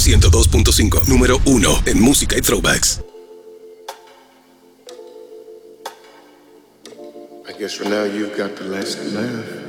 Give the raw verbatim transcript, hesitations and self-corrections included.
ciento dos punto cinco, número uno en música y throwbacks. I guess for now you've got the last laugh.